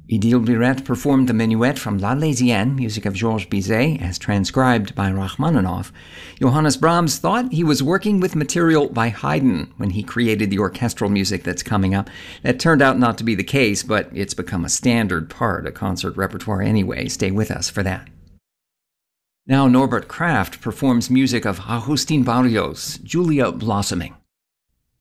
Idil Biret performed the minuet from La Laisienne, music of Georges Bizet, as transcribed by Rachmaninoff. Johannes Brahms thought he was working with material by Haydn when he created the orchestral music that's coming up. That turned out not to be the case, but it's become a standard part of concert repertoire anyway. Stay with us for that. Now Norbert Kraft performs music of Agustin Barrios' Julia Blossoming.